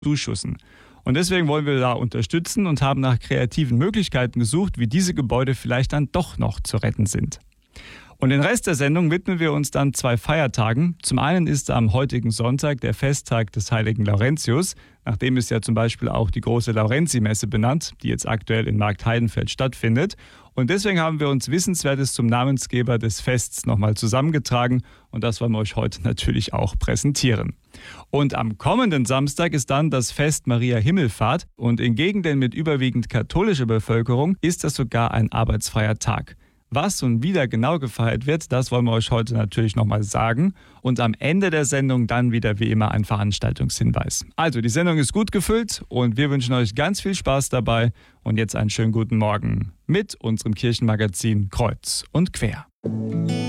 Zuschussen. Und deswegen wollen wir da unterstützen und haben nach kreativen Möglichkeiten gesucht, wie diese Gebäude vielleicht dann doch noch zu retten sind. Und den Rest der Sendung widmen wir uns dann 2 Feiertagen. Zum einen ist am heutigen Sonntag der Festtag des heiligen Laurentius. Nach dem ist ja zum Beispiel auch die große Laurenzimesse benannt, die jetzt aktuell in Marktheidenfeld stattfindet. Und deswegen haben wir uns Wissenswertes zum Namensgeber des Fests nochmal zusammengetragen. Und das wollen wir euch heute natürlich auch präsentieren. Und am kommenden Samstag ist dann das Fest Maria Himmelfahrt. Und in Gegenden mit überwiegend katholischer Bevölkerung ist das sogar ein arbeitsfreier Tag. Was und wie da genau gefeiert wird, das wollen wir euch heute natürlich nochmal sagen. Und am Ende der Sendung dann wieder wie immer ein Veranstaltungshinweis. Also die Sendung ist gut gefüllt und wir wünschen euch ganz viel Spaß dabei. Und jetzt einen schönen guten Morgen mit unserem Kirchenmagazin Kreuz und Quer.